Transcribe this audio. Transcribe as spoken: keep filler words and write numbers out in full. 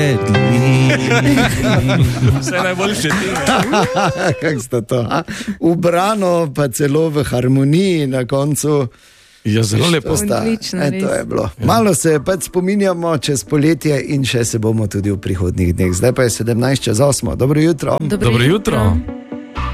Vse najboljše ti. Kako sta to? A? Ubrano, pa celo v harmoniji na koncu. Ja, zelo lepo. Odlično, e, to je bilo. Malo se pač spominjamo čez poletje in še se bomo tudi v prihodnjih dneh. Zdaj pa je sedemnajst čez osmo. Dobro jutro. Dobro Dobro jutro. jutro.